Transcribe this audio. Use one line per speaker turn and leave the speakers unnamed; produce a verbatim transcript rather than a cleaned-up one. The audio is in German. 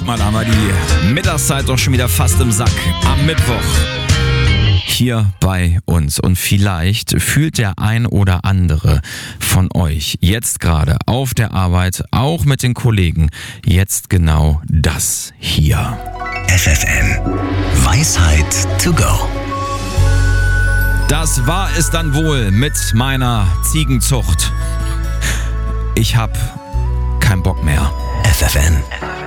mal, haben wir die Mittagszeit doch schon wieder fast im Sack. Am Mittwoch. Hier bei uns. Und vielleicht fühlt der ein oder andere von euch jetzt gerade auf der Arbeit, auch mit den Kollegen, jetzt genau das hier.
F F N. Weisheit to go.
Das war es dann wohl mit meiner Ziegenzucht. Ich hab keinen Bock mehr.
F F N.